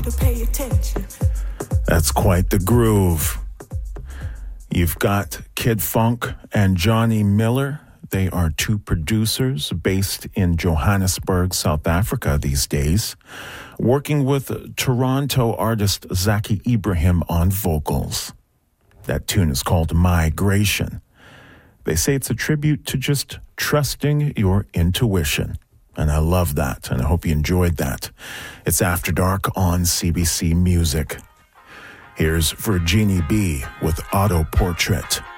to pay attention. That's quite the groove. You've got Kid Funk and Johnny Miller. They are two producers based in Johannesburg, South Africa these days, working with Toronto artist Zaki Ibrahim on vocals. That tune is called Migration. They say it's a tribute to just trusting your intuition. And I love that, and I hope you enjoyed that. It's After Dark on CBC Music. Here's Virginie B with Auto Portrait.